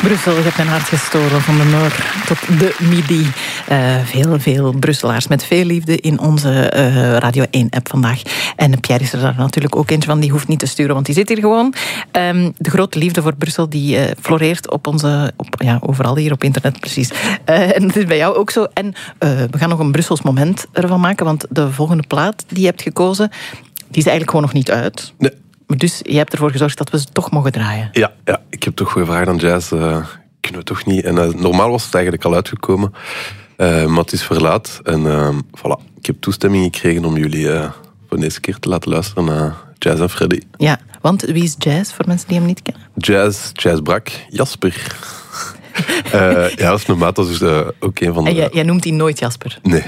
Brussel, je hebt mijn hart gestolen van de Noord tot de Midi. Veel Brusselaars met veel liefde in onze Radio 1-app vandaag. En Pierre is er daar natuurlijk ook eentje van, die hoeft niet te sturen, want die zit hier gewoon. De grote liefde voor Brussel, die floreert overal hier op internet, precies. En dat is bij jou ook zo. En we gaan nog een Brussels moment ervan maken, want de volgende plaat die je hebt gekozen, die is eigenlijk gewoon nog niet uit. Nee. Dus je hebt ervoor gezorgd dat we ze toch mogen draaien. Ja, ik heb toch gevraagd aan Jazz, kunnen we toch niet? En normaal was het eigenlijk al uitgekomen, maar het is verlaat. En voilà, ik heb toestemming gekregen om jullie voor deze keer te laten luisteren naar Jazz en Freddy. Ja, want wie is Jazz, voor mensen die hem niet kennen? Jazz Brak, Jasper. Dat is mijn maat, dat is ook een van de... En jij noemt die nooit Jasper? Nee.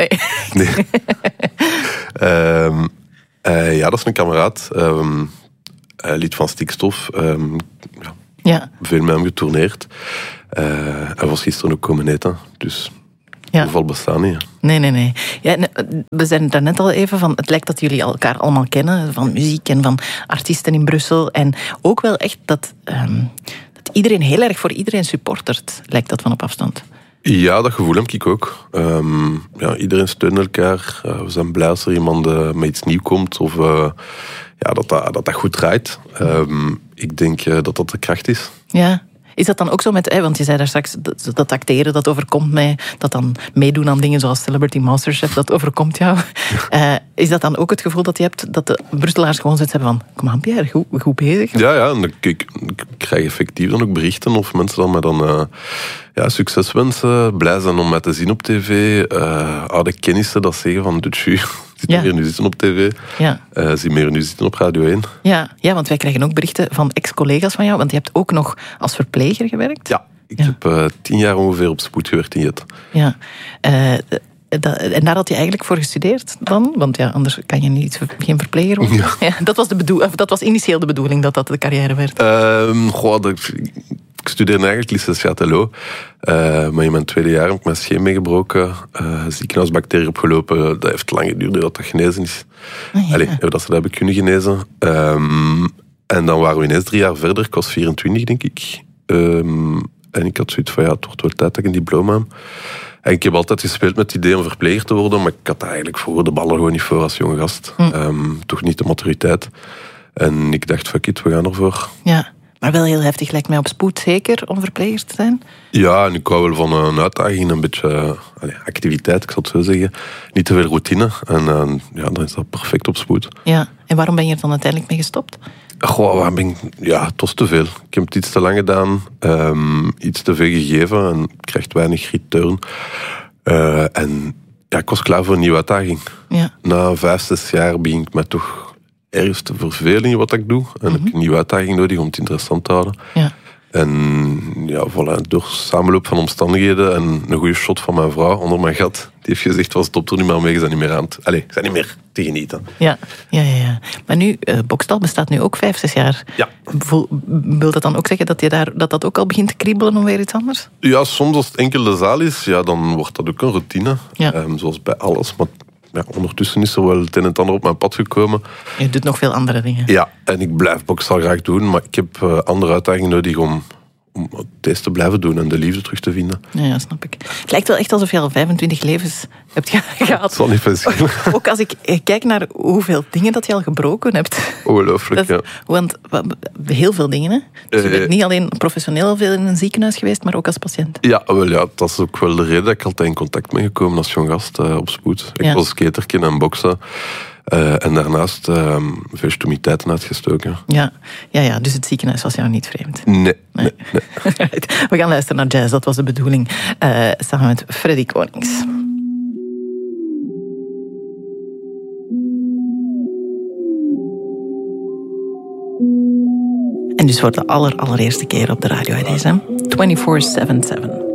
Dat is een kameraad. Lid van Stikstof. Veel met hem getourneerd. Hij was gisteren ook komen eten. Dus toeval bestaan niet. Nee. Ja, we zijn daar net al even van. Het lijkt dat jullie elkaar allemaal kennen. Van muziek en van artiesten in Brussel. En ook wel echt dat iedereen heel erg voor iedereen supportert. Lijkt dat van op afstand. Ja, dat gevoel heb ik ook. Iedereen steunt elkaar. We zijn blij als er iemand met iets nieuws komt. Of dat goed draait. Ik denk dat dat de kracht is. Ja. Is dat dan ook zo met, want je zei daar straks, dat acteren, dat overkomt mij, dat dan meedoen aan dingen zoals Celebrity Masterchef, dat overkomt jou. Is dat dan ook het gevoel dat je hebt, dat de Brusselaars gewoon zoiets hebben van, kom aan Pierre, goed bezig? Ja, en ik krijg effectief dan ook berichten of mensen dan mij dan succes wensen, blij zijn om mij te zien op tv, oude kennissen dat zeggen van, zit meer nu zitten op tv, zie meer nu zitten op Radio 1. Ja, want wij krijgen ook berichten van ex-collega's van jou, want je hebt ook nog als verpleger gewerkt. Ja, ik heb 10 jaar ongeveer op spoed gewerkt in Jet. Ja, en daar had je eigenlijk voor gestudeerd dan? Want anders kan je geen verpleger worden. Ja, dat was initieel de bedoeling dat de carrière werd. Ik studeerde eigenlijk licentiaat LO. Maar in mijn tweede jaar heb ik mijn scheen meegebroken. Ziekenhuisbacterie opgelopen. Dat heeft lang geduurd dat genezen is. Dat heb ik kunnen genezen. En dan waren we ineens 3 jaar verder. Ik was 24, denk ik. En ik had zoiets van, het wordt wel tijd dat ik een diploma heb. En ik heb altijd gespeeld met het idee om verpleger te worden. Maar ik had eigenlijk voor de ballen gewoon niet voor als jonge gast. Toch niet de maturiteit. En ik dacht, fuck it, we gaan ervoor. Ja. Maar wel heel heftig, lijkt mij op spoed zeker, om verpleger te zijn? Ja, en ik hou wel van een uitdaging, een beetje activiteit, ik zal het zo zeggen. Niet te veel routine. En dan is dat perfect op spoed. Ja, en waarom ben je er dan uiteindelijk mee gestopt? Het was te veel. Ik heb het iets te lang gedaan, iets te veel gegeven en ik krijg weinig return. Ik was klaar voor een nieuwe uitdaging. Ja. Na 5-6 jaar begin ik me toch ergens te vervelen in wat ik doe. En heb ik een nieuwe uitdaging nodig om het interessant te houden. Ja. En door samenloop van omstandigheden en een goede shot van mijn vrouw onder mijn gat, die heeft gezegd, was stop er niet meer mee, je bent niet meer aan het... ik ben niet meer te genieten. Ja. Maar nu, Bokstal bestaat nu ook 5-6 jaar. Ja. Wil dat dan ook zeggen dat ook al begint te kriebelen om weer iets anders? Ja, soms als het enkel de zaal is, dan wordt dat ook een routine. Ja. Zoals bij alles, maar ondertussen is er wel het een en het ander op mijn pad gekomen. Je doet nog veel andere dingen. Ja, en ik blijf boksal graag doen, maar ik heb andere uitdagingen nodig om deze te blijven doen en de liefde terug te vinden. Ja, snap ik. Het lijkt wel echt alsof je al 25 levens hebt gehad. Dat zal niet verschillen. Ook als ik kijk naar hoeveel dingen dat je al gebroken hebt. Ongelooflijk, ja. Want heel veel dingen, hè? Dus je bent niet alleen professioneel veel in een ziekenhuis geweest, maar ook als patiënt. Ja, dat is ook wel de reden dat ik altijd in contact ben gekomen als jong gast op spoed. Ik was skaterken en boksen. En daarnaast veel stommiteiten uitgestoken. Ja, dus het ziekenhuis was jou niet vreemd. Nee. We gaan luisteren naar jazz, dat was de bedoeling. Samen met Freddy Konings. En dus voor de allereerste keer op de radio, deze 24/7/7.